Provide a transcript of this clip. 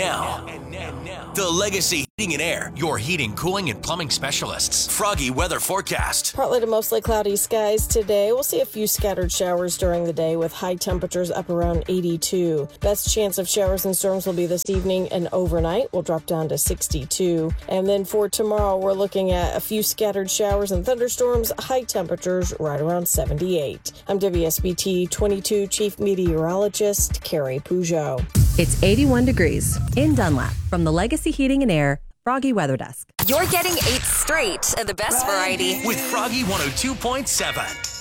now, the Legacy Heating and Air, your heating, cooling, and plumbing specialists. Froggy weather forecast. Partly to mostly cloudy skies today. We'll see a few scattered showers during the day with high temperatures up around 82. Best chance of showers and storms will be this evening and overnight. We'll drop down to 62. And then for tomorrow, we're looking at a few scattered showers and thunderstorms, high temperatures right around 78. I'm WSBT 22 Chief Meteorologist Carrie Peugeot. It's 81 degrees in Dunlap from the Legacy Heating and Air Froggy Weather Desk. You're getting 8 straight of the best variety. With Froggy 102.7.